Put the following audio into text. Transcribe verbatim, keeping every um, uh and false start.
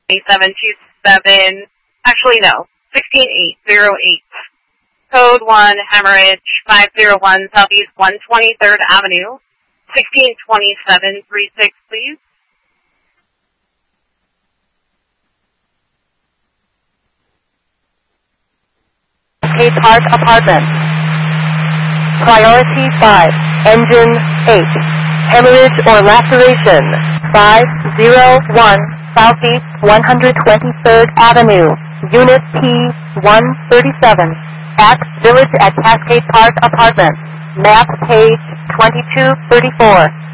seven two seven, actually no, sixteen eight zero eight. Code one, Hemorrhage, five zero one Southeast one hundred twenty-third Avenue, sixteen twenty-seven thirty-six, please. Cascade Park Apartment. Priority five, Engine eight. Hemorrhage or laceration, five zero one Southeast one hundred twenty-third Avenue, Unit P one thirty-seven. At Village at Cascade Park Apartment. Map page twenty-two thirty-four.